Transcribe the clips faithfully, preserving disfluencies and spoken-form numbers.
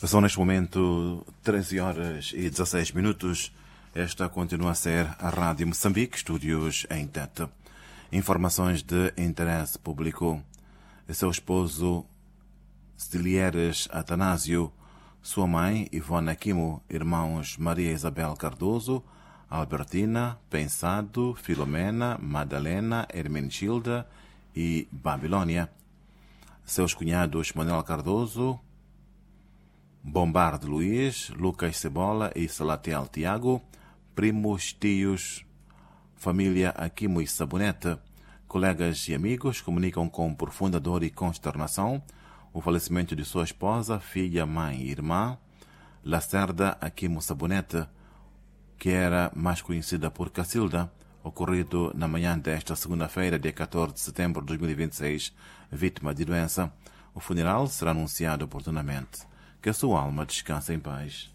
São neste momento treze horas e dezasseis minutos. Esta continua a ser a Rádio Moçambique, estúdios em Tete. Informações de interesse público. Seu esposo, Stilieres Atanásio, sua mãe, Ivone Aquimo, irmãos Maria Isabel Cardoso, Albertina, Pensado, Filomena, Madalena, Hermenegilda e Babilônia. Seus cunhados Manuel Cardoso, Bombarde Luiz, Lucas Cebola e Salatiel Tiago, primos, tios, família Aquimo e Sabonete, colegas e amigos comunicam com profunda dor e consternação o falecimento de sua esposa, filha, mãe e irmã, Lacerda Aquimo Sabonete, que era mais conhecida por Cacilda, ocorrido na manhã desta segunda-feira, dia quatorze de setembro de dois mil e vinte e seis, vítima de doença. O funeral será anunciado oportunamente. Que a sua alma descanse em paz.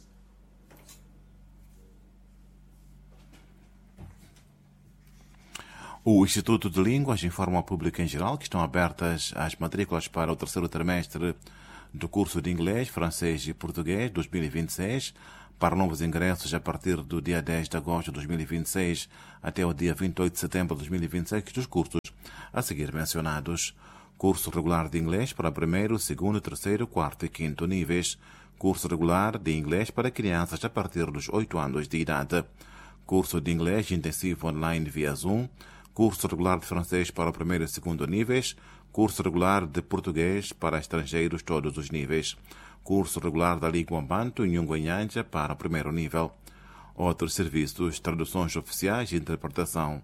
O Instituto de Línguas informa ao público em geral que estão abertas as matrículas para o terceiro trimestre do curso de Inglês, Francês e Português dois mil e vinte e seis, para novos ingressos a partir do dia dez de agosto de dois mil e vinte e seis até o dia vinte e oito de setembro de dois mil e vinte e seis dos cursos a seguir mencionados. Curso regular de inglês para primeiro, segundo, terceiro, quarto e quinto níveis. Curso regular de inglês para crianças a partir dos oito anos de idade. Curso de inglês intensivo online via Zoom. Curso regular de francês para o primeiro e segundo níveis. Curso regular de português para estrangeiros todos os níveis. Curso regular da língua banto e nhunguanhanja para o primeiro nível. Outros serviços, traduções oficiais e interpretação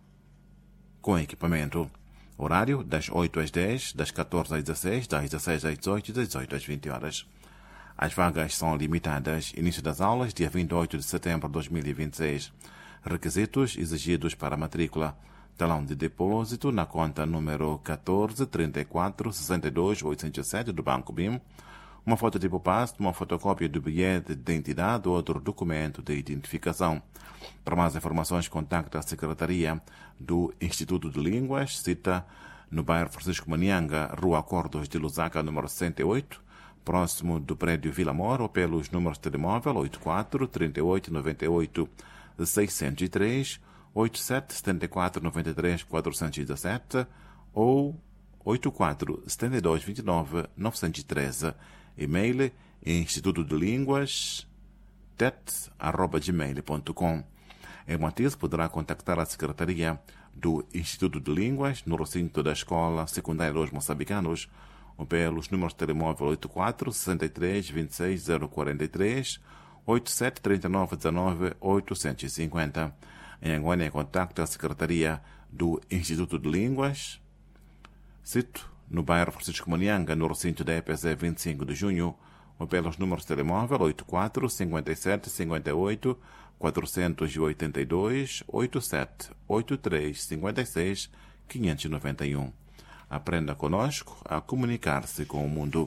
com equipamento. Horário das oito às dez, das catorze às dezesseis, das dezesseis às dezoito e das dezoito às vinte horas. As vagas são limitadas. Início das aulas, dia vinte e oito de setembro de dois mil e vinte e seis. Requisitos exigidos para a matrícula. Talão de depósito na conta número catorze, trinta e quatro, sessenta e dois, oitocentos e sete do Banco B I M. Uma foto tipo passe, uma fotocópia do bilhete de identidade ou outro documento de identificação. Para mais informações, contacte a Secretaria do Instituto de Línguas, cita no bairro Francisco Manianga, Rua Acordos de Lusaka, número sessenta e oito, próximo do prédio Vila Mor, ou pelos números de telemóvel oito quatro, trinta e oito, noventa e oito, seiscentos e três, oitenta e sete, setenta e quatro, noventa e três, quatrocentos e dezessete ou oitenta e quatro, setenta e dois, vinte e nove, novecentos e treze. E-mail instituto de línguas tet arroba gmail ponto com. Em Matiz poderá contactar a Secretaria do Instituto de Línguas no recinto da Escola Secundária dos Moçambicanos ou pelos números de telemóvel oitenta e quatro, sessenta e três, vinte e seis, zero quarenta e três, oitenta e sete, trinta e nove, dezenove, oitocentos e cinquenta. Em Angola, contacte a Secretaria do Instituto de Línguas, cito no bairro Francisco Manianga, no recinto da E P Z vinte e cinco de junho, ou pelos números de telemóvel oitenta e quatro, cinquenta e sete, cinquenta e oito, quatrocentos e oitenta e dois, oitenta e sete, oitenta e três, cinquenta e seis, quinhentos e noventa e um. Aprenda conosco a comunicar-se com o mundo.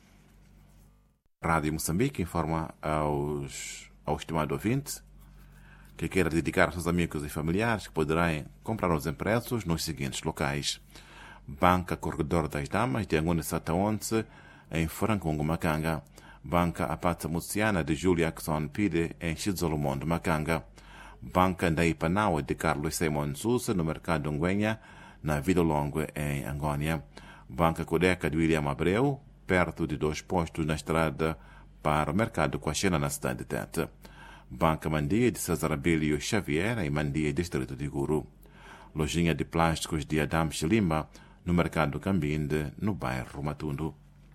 Rádio Moçambique informa aos, ao estimado ouvinte que queira dedicar aos seus amigos e familiares que poderão comprar os impressos nos seguintes locais: Banca Corredor das Damas de Angoni Sataonce, em Francongo, Macanga. Banca Apata Muciana de Julia Axon Pide, em Chizolomon, Macanga. Banca Ndaipanawa de Carlos Simon Sousa, no Mercado Ngüenha, na Vila Longo, em Angônia. Banca Codeca de William Abreu, perto de dois postos na estrada para o Mercado Coachena, na cidade de Tete. Banca Mandia de César Abílio Xavier, em Mandia, distrito de Guru. Lojinha de plásticos de Adam Chilimba, no Mercado Cambinde, no bairro Matundo.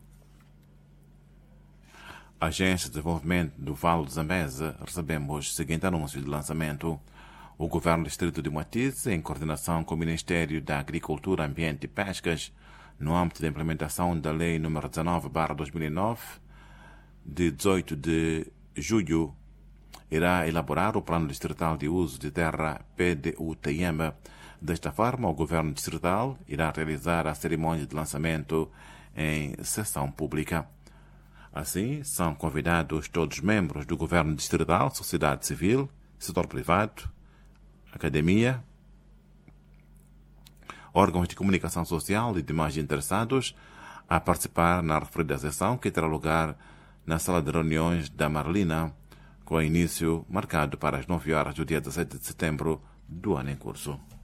Agência de Desenvolvimento do Vale do Zambeze, recebemos o seguinte anúncio de lançamento. O Governo do Distrito de Moatize, em coordenação com o Ministério da Agricultura, Ambiente e Pescas, no âmbito da implementação da Lei número dezenove barra dois mil e nove, de dezoito de julho, irá elaborar o Plano Distrital de Uso de Terra P D U T M. Desta forma, o Governo Distrital irá realizar a cerimônia de lançamento em sessão pública. Assim, são convidados todos os membros do Governo Distrital, sociedade civil, setor privado, academia, órgãos de comunicação social e demais interessados a participar na referida sessão, que terá lugar na sala de reuniões da Marlina, com início marcado para as nove horas do dia dezessete de setembro do ano em curso.